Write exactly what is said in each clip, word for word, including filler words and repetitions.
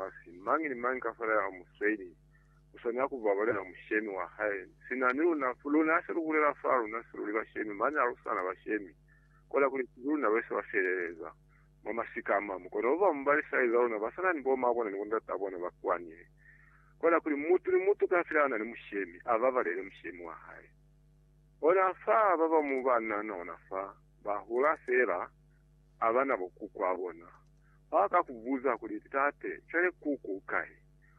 basi mangi ni mangi kafara ya musweni usanya kuvabalera mushemi wa haye sinaniru na fuluna asiru kulela faru nasiru bashemi manya arusana bashemi kola kuli kizuru na wese washereza mama sikama mukono ova mbali saiza ona basana ni boma abona ni kunda tabona bakwanye kola kuli mutu ni mutu kafirana ni mushemi avabalere mushemi wa haye ona fa baba mubana nona fa bahura sera abana bokuku abona aka kuvuza kuli tate chale kuku kai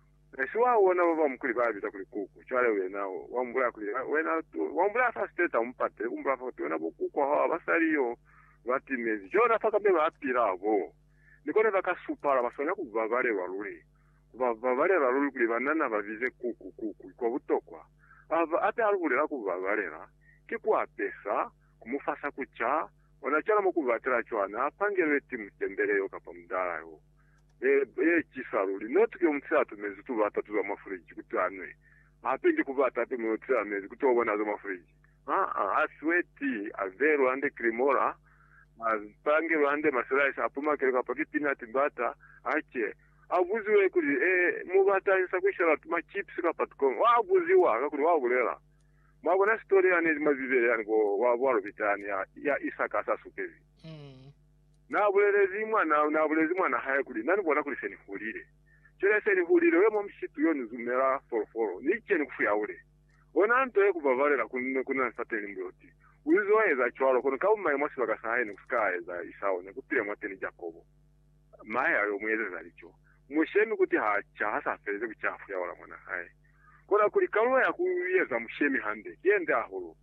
Eswa wona baba mukuli babita kuli kuku chale we nawo wambula kuli wena wambula fa steta umpate umbula fa tona bokuku ha basaliyo batimezi jona faka be bapira abo nikone bakasupara basona kuvavale waluli kuvavale waluli kuli banana bavize kuku kuku kwa butokwa ava ate alubulera kuvavalera kikwa pesa kumufasa kucha onachala mukuvatira chwana apangere timu tembeleyo kapa mudala yo e e chisaruli notuke umtsatu mezi tuvata tuza mafriji kutanwe apingi kuvata ate mutsa mezi kutobona zo mafriji ah ah asweti avero ande krimora apange rwande masalai apuma kereka pakipina tibata ache abuziwe kuri eh mubata isakwishara tuma chips kapatko wabuziwa akuri wabulera mwabona story yani mazivere yani go wabwaro bitani ya, ya Isaka Sasukezi mm. na bulezi mwana na bulezi mwana haya kuri nani bona kuri seni hulire chere seni hulire we momshitu yoni zumera forforo niche ni kufuya ule ona ntoye kubavalera kunne kuna sateli mboti ulizoeza chwalo kono kama mwasi bakasaye ni kuskaeza isawo ne kupire mwateni Jacobo maya yo mweze zalicho mushemi kuti hacha hasa feze kuchafu ya wala mwana haye kona kuri kalwa ya kuyeza mushemi hande yende ahoro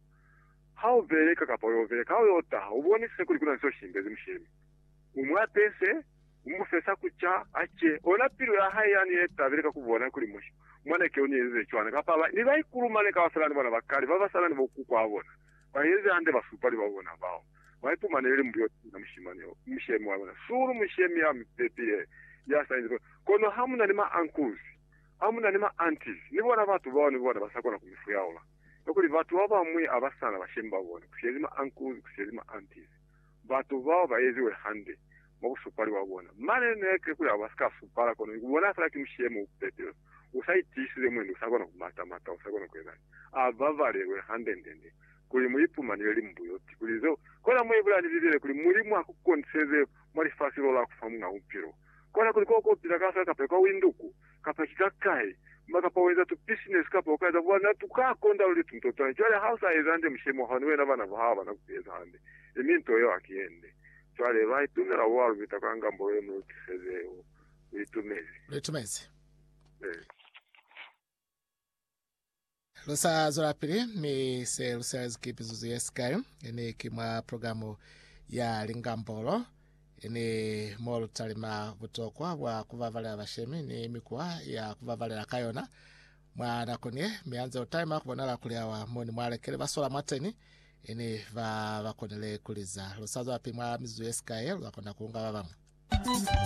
hao veleka kapoyo veleka hao yota ubone se kuri kuna so shimbeze mushemi umwatese umufesa kucha ache ona piro ya haye yani eta veleka kubona kuri mushi mwana ke onyeze chwana kapaba ni bayikulumane kawasalani bana bakali baba salani bokuko abona bayeze ande basupali babona bawo bayipumane ele mbuyo na mushimane mushemi wabona suru mushemi ya mpepie ya sainzo kono hamuna ni ma uncles hamuna ni ma aunties nibona batu bawo nibona basakona kumifu yaola okuli batu baba mwe abasana bashemba bona kushezi ma uncles kushezi ma aunties batu bawo bayezi we hande mobusupali babona mane neke kuli abasika supala kono ubona fala kimshemo upepio usaitisize mwendo usakona kumata mata usakona kwezani abavale we hande ndende kuli muipumane ele mbuyo kulizo kola mwebula ndizile kuli mulimu akukonseze mwali fasilo la kufamu na upiro kona kuliko kopira kasa kapeka winduku kapeka kai maka paweza tu business kapo okaza bwana tukakonda uli mtoto chale house aizande mshemo hanwe na bana bahaba na kupeza hande eminto yo akiende chale vai tunera waru bitakanga mboye mu kisezeo itumezi itumezi eh Lusa Zorapiri mi se Lusa Zikipizuzu yeskayo ene kimwa programu ya Lingambolo ene molo talima butokwa bwa kuvavalera bashemi ni mikuwa ya kuvavalera kayona mwana konye mianze utaima kubonala kuliawa moni mwalekele basola mateni ene va vakonele kuliza Lusa Zorapiri mwa mizu yeskayo wakona kuunga babamu